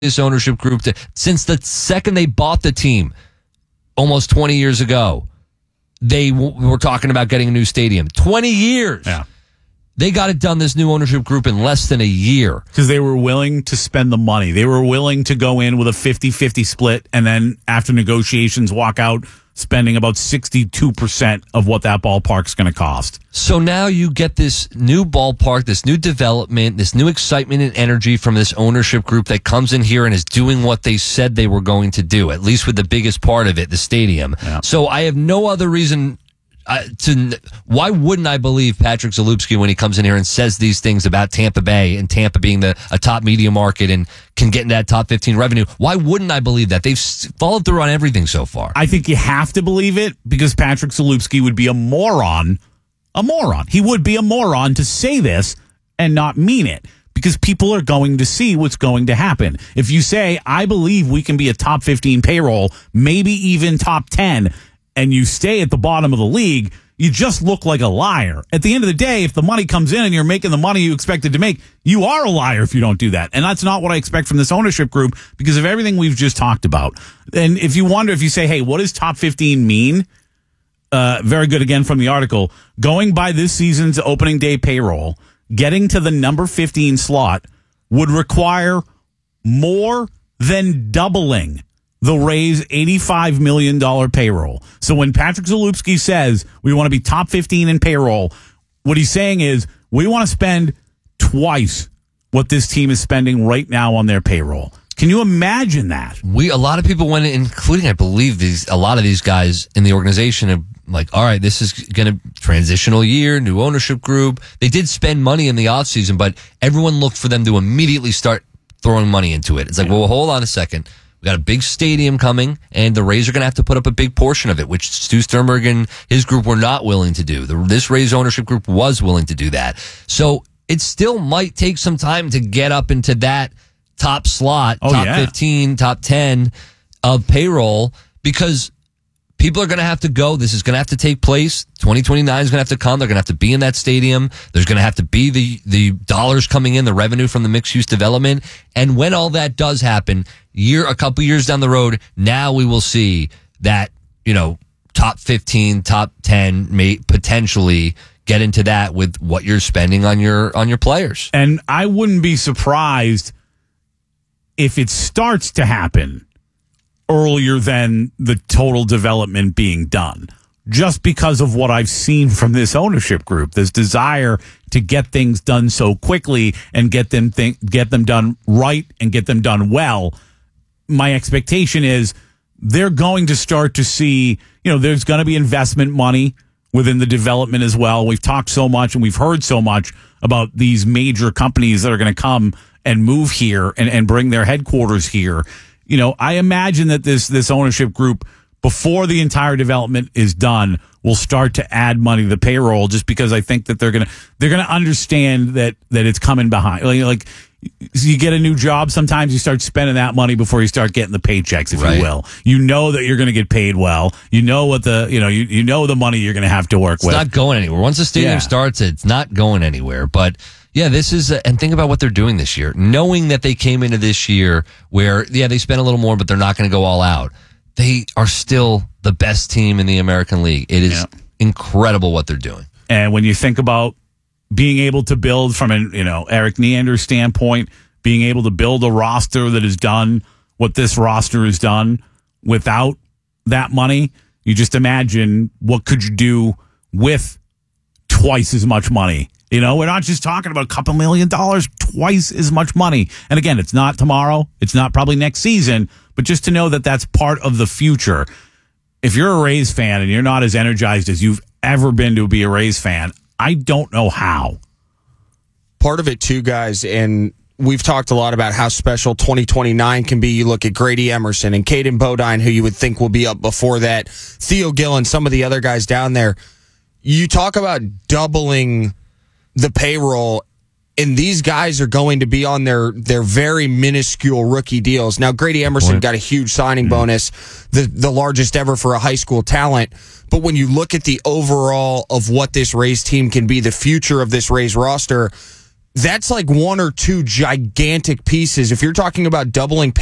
this ownership group since the second they bought the team almost 20 years ago. They were talking about getting a new stadium. 20 years. Yeah. They got it done, this new ownership group, in less than a year. Because they were willing to spend the money. They were willing to go in with a 50-50 split and then after negotiations walk out spending about 62% of what that ballpark's going to cost. So now you get this new ballpark, this new development, this new excitement and energy from this ownership group that comes in here and is doing what they said they were going to do, at least with the biggest part of it, the stadium. Yeah. So I have no other reason why wouldn't I believe Patrick Zalewski when he comes in here and says these things about Tampa Bay and Tampa being a top media market and can get into that top 15 revenue? Why wouldn't I believe that? They've followed through on everything so far. I think you have to believe it because Patrick Zalewski would be a moron. He would be a moron to say this and not mean it because people are going to see what's going to happen. If you say, I believe we can be a top 15 payroll, maybe even top 10, and you stay at the bottom of the league, you just look like a liar. At the end of the day, if the money comes in and you're making the money you expected to make, you are a liar if you don't do that. And that's not what I expect from this ownership group because of everything we've just talked about. And if you wonder, if you say, hey, what does top 15 mean? Very good again from the article. Going by this season's opening day payroll, getting to the number 15 slot would require more than doubling the Rays' $85 million payroll. So when Patrick Zalewski says we want to be top 15 in payroll, what he's saying is we want to spend twice what this team is spending right now on their payroll. Can you imagine that? A lot of people went, including, I believe, a lot of these guys in the organization are like, all right, this is going to transitional year, new ownership group. They did spend money in the offseason, but everyone looked for them to immediately start throwing money into it. It's like, well, hold on a second. We got a big stadium coming, and the Rays are going to have to put up a big portion of it, which Stu Sternberg and his group were not willing to do. This Rays ownership group was willing to do that. So it still might take some time to get up into that top slot, top 15, top 10 of payroll, because people are going to have to go. This is going to have to take place. 2029 is going to have to come. They're going to have to be in that stadium. There's going to have to be the dollars coming in, the revenue from the mixed-use development. And when all that does happen, a couple years down the road, now we will see that, top 15, top 10 may potentially get into that with what you're spending on your players. And I wouldn't be surprised if it starts to happen earlier than the total development being done, just because of what I've seen from this ownership group, this desire to get things done so quickly and get them done right and get them done well. My expectation is they're going to start to see, there's going to be investment money within the development as well. We've talked so much and we've heard so much about these major companies that are going to come and move here and bring their headquarters here. I imagine that this ownership group, before the entire development is done, will start to add money to the payroll, just because I think that they're gonna understand that it's coming behind. Like you get a new job, sometimes you start spending that money before you start getting the paychecks, if you will. You know that you're going to get paid well. You know what you know the money you're going to have to work with. It's not going anywhere. Once the stadium starts, it's not going anywhere. But yeah, this is, and think about what they're doing this year, knowing that they came into this year where, they spent a little more, but they're not going to go all out. They are still the best team in the American League. It is incredible what they're doing. And when you think about being able to build from an, Eric Neander's standpoint, being able to build a roster that has done what this roster has done without that money, you just imagine what could you do with twice as much money. We're not just talking about a couple $1 million, twice as much money. And again, it's not tomorrow. It's not probably next season, but just to know that that's part of the future. If you're a Rays fan and you're not as energized as you've ever been to be a Rays fan, I don't know how. Part of it too, guys, and we've talked a lot about how special 2029 can be. You look at Grady Emerson and Caden Bodine, who you would think will be up before that, Theo Gillen, some of the other guys down there. You talk about doubling the payroll, and these guys are going to be on their very minuscule rookie deals. Now, Grady Emerson got a huge signing bonus, the largest ever for a high school talent. But when you look at the overall of what this Rays team can be, the future of this Rays roster, that's like one or two gigantic pieces. If you're talking about doubling